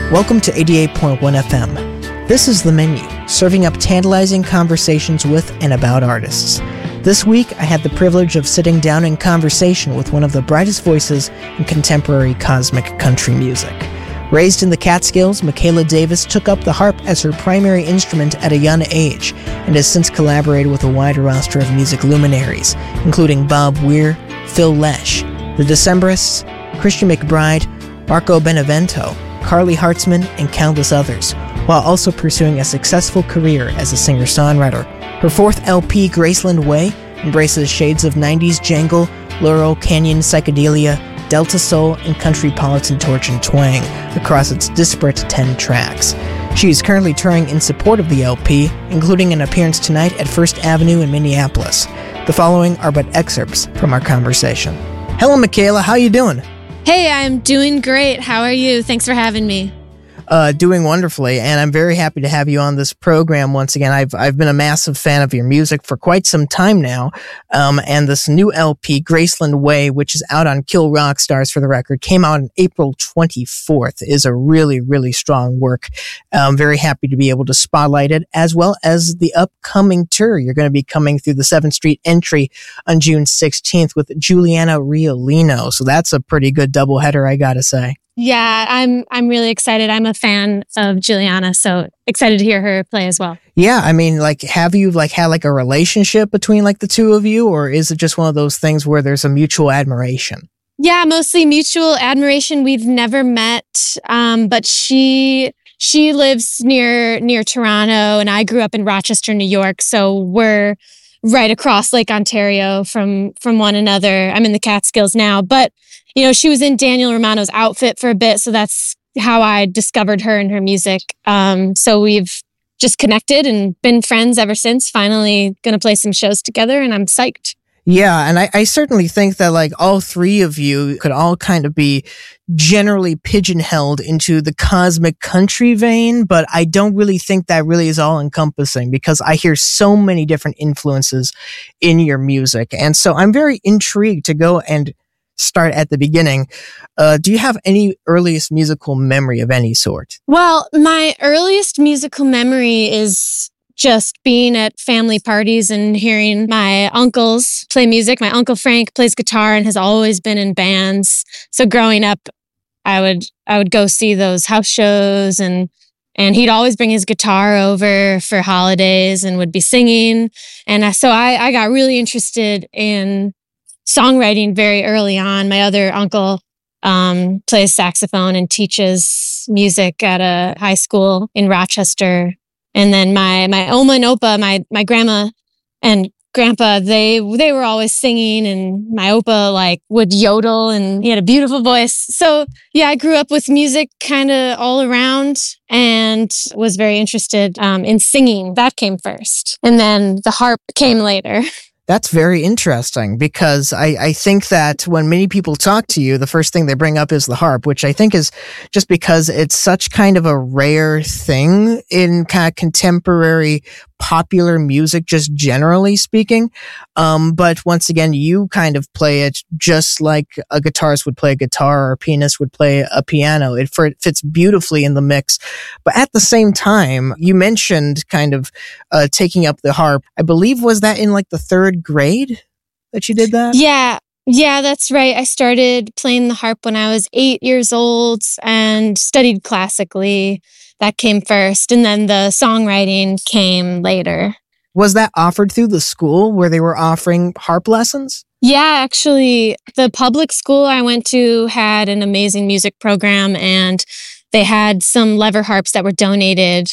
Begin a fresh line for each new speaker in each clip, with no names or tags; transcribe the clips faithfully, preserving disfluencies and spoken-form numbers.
Welcome to eighty-eight point one F M. This is The Menu, serving up tantalizing conversations with and about artists. This week, I had the privilege of sitting down in conversation with one of the brightest voices in contemporary cosmic country music. Raised in the Catskills, Michaela Davis took up the harp as her primary instrument at a young age and has since collaborated with a wide roster of music luminaries, including Bob Weir, Phil Lesh, The Decemberists, Christian McBride, Marco Benevento, Carly Hartzman, and countless others, while also pursuing a successful career as a singer-songwriter. Her fourth L P, Graceland Way, embraces shades of nineties jangle, Laurel Canyon psychedelia, Delta soul, and countrypolitan torch and twang across its disparate ten tracks. She is currently touring in support of the L P, including an appearance tonight at First Avenue in Minneapolis. The following are but excerpts from our conversation. Hello, Michaela. How you doing?
Hey, I'm doing great. How are you? Thanks for having me.
Uh, doing wonderfully, and I'm very happy to have you on this program once again. I've I've been a massive fan of your music for quite some time now, um, and this new L P, Graceland Way, which is out on Kill Rock Stars for the record, came out on April twenty-fourth, is a really, really strong work. I'm very happy to be able to spotlight it, as well as the upcoming tour. You're going to be coming through the seventh Street Entry on June sixteenth with Juliana Riolino, so that's a pretty good doubleheader, I gotta say.
Yeah, I'm I'm really excited. I'm a fan of Juliana, so excited to hear her play as well.
Yeah, I mean, like, have you like had like a relationship between like the two of you, or is it just one of those things where there's a mutual admiration?
Yeah, mostly mutual admiration. We've never met, um, but she she lives near near Toronto, and I grew up in Rochester, New York, so we're right across Lake Ontario from from one another. I'm in the Catskills now, but you know, she was in Daniel Romano's outfit for a bit, so that's how I discovered her and her music. Um, so we've just connected and been friends ever since. Finally going to play some shows together, and I'm psyched.
Yeah, and I, I certainly think that like all three of you could all kind of be generally pigeonholed into the cosmic country vein, but I don't really think that really is all encompassing because I hear so many different influences in your music. And so I'm very intrigued to go and start at the beginning. Uh, do you have any earliest musical memory of any sort?
Well, my earliest musical memory is just being at family parties and hearing my uncles play music. My uncle Frank plays guitar and has always been in bands. So growing up, I would I would go see those house shows, and and he'd always bring his guitar over for holidays and would be singing. And I, so I, I got really interested in songwriting very early on. My other uncle um, plays saxophone and teaches music at a high school in Rochester. And then my my Oma and Opa, my my grandma and grandpa, they they were always singing, and my Opa like would yodel, and he had a beautiful voice. So yeah, I grew up with music kind of all around, and was very interested um, in singing. That came first, and then the harp came later.
That's very interesting because I, I think that when many people talk to you, the first thing they bring up is the harp, which I think is just because it's such kind of a rare thing in kind of contemporary popular music, just generally speaking. Um, but once again, you kind of play it just like a guitarist would play a guitar or a pianist would play a piano. It, for, it fits beautifully in the mix. But at the same time, you mentioned kind of uh, taking up the harp. I believe, was that in like the third grade that you did that?
Yeah. Yeah, that's right. I started playing the harp when I was eight years old and studied classically. That came first, and then the songwriting came later.
Was that offered through the school where they were offering harp lessons?
Yeah, actually, the public school I went to had an amazing music program, and they had some lever harps that were donated.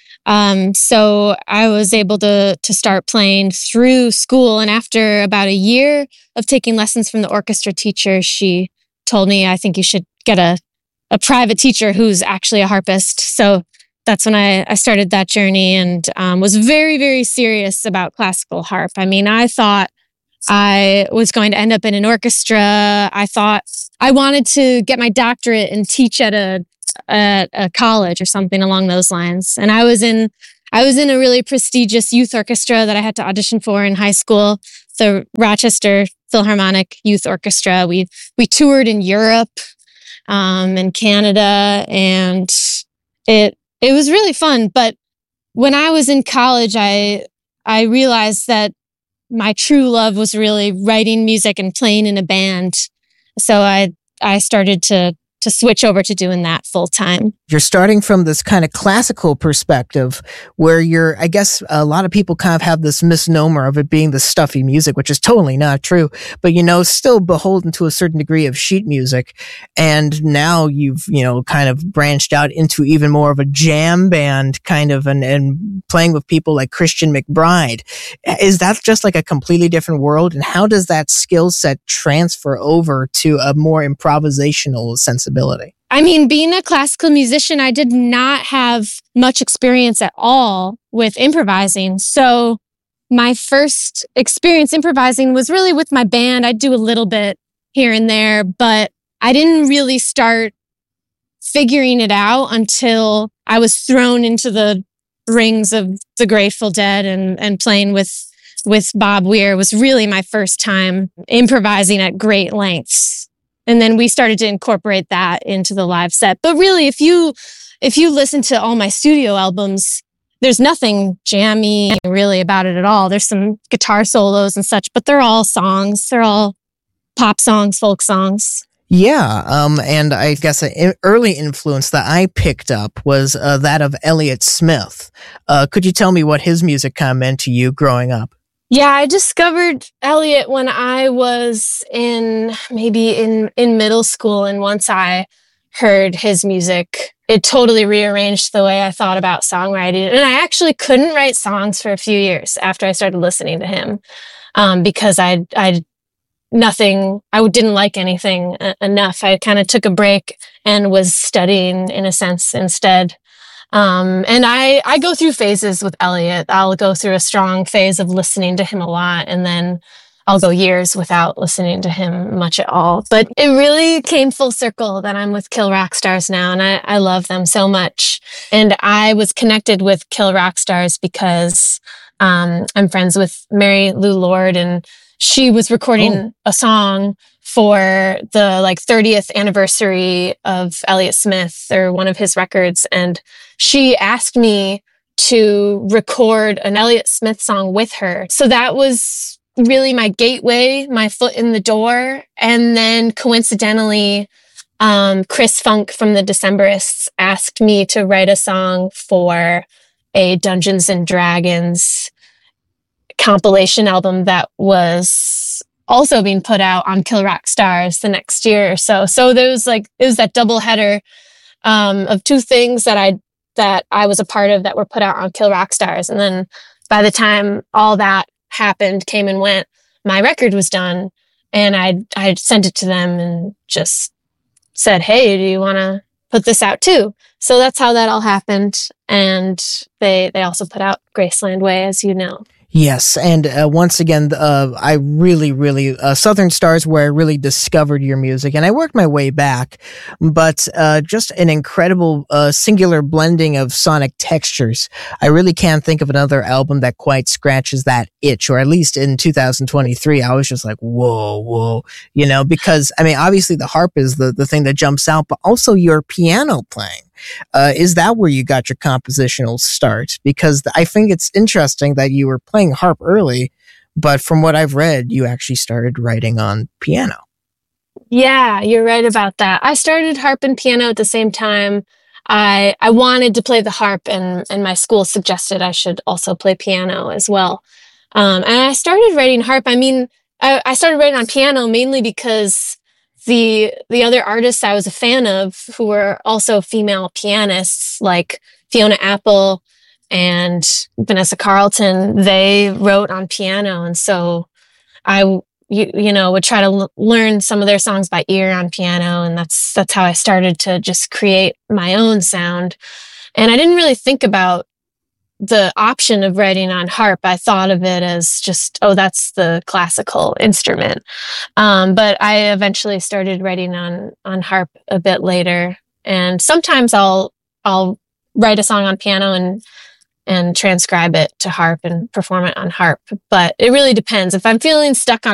Um, so I was able to to start playing through school, and after about a year of taking lessons from the orchestra teacher, she told me, I think you should get a a private teacher who's actually a harpist. So that's when I, I started that journey, and um, was very, very serious about classical harp. I mean, I thought I was going to end up in an orchestra. I thought I wanted to get my doctorate and teach at a at a college or something along those lines. And I was in I was in a really prestigious youth orchestra that I had to audition for in high school, the Rochester Philharmonic Youth Orchestra. We we toured in Europe, um, and Canada, and it it was really fun. But when I was in college, I I realized that my true love was really writing music and playing in a band. So I I started to to switch over to doing that full time.
You're starting from this kind of classical perspective where you're, I guess a lot of people kind of have this misnomer of it being the stuffy music, which is totally not true, but you know, still beholden to a certain degree of sheet music. And now you've, you know, kind of branched out into even more of a jam band kind of, and, and playing with people like Christian McBride. Is that just like a completely different world? And how does that skill set transfer over to a more improvisational sensibility?
I mean, being a classical musician, I did not have much experience at all with improvising. So my first experience improvising was really with my band. I'd do a little bit here and there, but I didn't really start figuring it out until I was thrown into the rings of the Grateful Dead and, and playing with, with Bob Weir was really my first time improvising at great lengths. And then we started to incorporate that into the live set. But really, if you if you listen to all my studio albums, there's nothing jammy really about it at all. There's some guitar solos and such, but they're all songs. They're all pop songs, folk songs.
Yeah, um, and I guess an early influence that I picked up was uh, that of Elliott Smith. Uh, could you tell me what his music kind of meant to you growing up?
Yeah, I discovered Elliott when I was in maybe in, in middle school. And once I heard his music, it totally rearranged the way I thought about songwriting. And I actually couldn't write songs for a few years after I started listening to him um, because I I nothing, I didn't like anything enough. I kind of took a break and was studying in a sense instead. Um, and I, I go through phases with Elliott. I'll go through a strong phase of listening to him a lot, and then I'll go years without listening to him much at all. But it really came full circle that I'm with Kill Rock Stars now, and I, I love them so much. And I was connected with Kill Rock Stars because um, I'm friends with Mary Lou Lord, and she was recording oh. a song for the like thirtieth anniversary of Elliott Smith or one of his records. And she asked me to record an Elliott Smith song with her. So that was really my gateway, my foot in the door. And then coincidentally, um, Chris Funk from the Decemberists asked me to write a song for a Dungeons and Dragons compilation album that was also being put out on Kill Rock Stars the next year or so. So there was like, it was that double header um, of two things that I that I was a part of that were put out on Kill Rock Stars. And then by the time all that happened, came and went, my record was done. And I I sent it to them and just said, hey, do you want to put this out too? So that's how that all happened. And they they also put out Graceland Way, as you know.
Yes, and uh, once again, uh, I really, really, uh, Southern Stars where I really discovered your music, and I worked my way back, but uh, just an incredible uh, singular blending of sonic textures. I really can't think of another album that quite scratches that itch, or at least in two thousand twenty-three, I was just like, whoa, whoa, you know, because, I mean, obviously the harp is the, the thing that jumps out, but also your piano playing. Uh, is that where you got your compositional start? Because I think it's interesting that you were playing harp early, but from what I've read, you actually started writing on piano.
Yeah, you're right about that. I started harp and piano at the same time. I I wanted to play the harp, and, and my school suggested I should also play piano as well. Um, and I started writing harp. I mean, I, I started writing on piano mainly because The the other artists I was a fan of who were also female pianists, like Fiona Apple and Vanessa Carlton, they wrote on piano. And so I, you, you know, would try to l- learn some of their songs by ear on piano. And that's, that's how I started to just create my own sound. And I didn't really think about the option of writing on harp. I thought of it as just, oh, that's the classical instrument. Um, but I eventually started writing on, on harp a bit later. And sometimes I'll, I'll write a song on piano and, and transcribe it to harp and perform it on harp. But it really depends. If I'm feeling stuck on